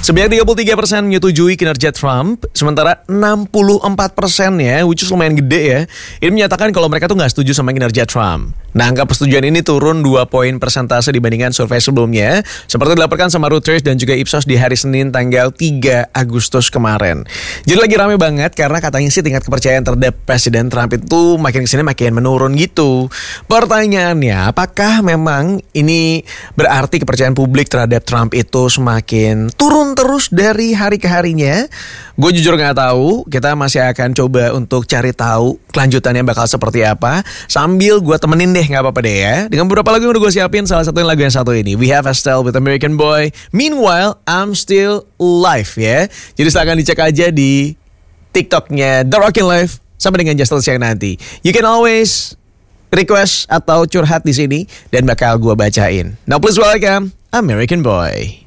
Sebanyak 33% menyetujui kinerja Trump, sementara 64% ya, which is lumayan gede ya, ini menyatakan kalau mereka tuh nggak setuju sama kinerja Trump. Nah, angka persetujuan ini turun 2 poin persentase dibandingkan survei sebelumnya, seperti dilaporkan sama Reuters dan juga Ipsos di hari Senin tanggal 3 Agustus kemarin. Jadi lagi rame banget karena katanya sih tingkat kepercayaan terhadap Presiden Trump itu makin kesini makin menurun gitu. Pertanyaannya, apakah memang ini berarti kepercayaan publik terhadap Trump itu semakin turun terus dari hari ke harinya? Gue jujur gak tahu, kita masih akan coba untuk cari tahu kelanjutannya bakal seperti apa, sambil gue temenin deh, gak apa-apa deh ya. Dengan beberapa lagu yang udah gue siapin, salah satunya lagu yang satu ini, We Have Estelle with American Boy, Meanwhile I'm Still Alive ya. Jadi silahkan dicek aja di TikToknya The Rockin' Life sampai dengan Just siang nanti. You can always request atau curhat di sini dan bakal gue bacain. Now please welcome American Boy.